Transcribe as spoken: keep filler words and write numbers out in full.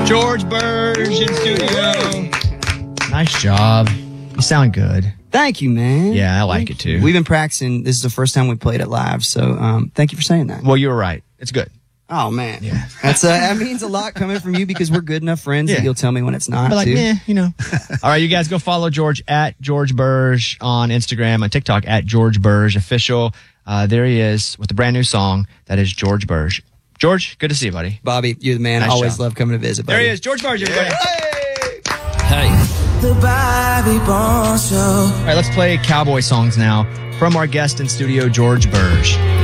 George Burge in studio. Nice job. You sound good. Thank you, man. Yeah, I like Thank it too. you. We've been practicing. This is the first time we played it live, so um, thank you for saying that. Well, you were right. It's good. Oh, man. Yeah. That's, uh, that means a lot coming from you because we're good enough friends Yeah. that you'll tell me when it's not. But like, too. yeah, you know. All right, you guys go follow George at George Burge on Instagram, on TikTok at George Burge Official. Uh, there he is with a brand new song. That is George Burge. George, good to see you, buddy. Bobby, you're the man. Nice I always job. love coming to visit, buddy. There he is, George Burge, everybody. Hey. The Bobby Bones Show. All right, let's play cowboy songs now from our guest in studio, George Burge.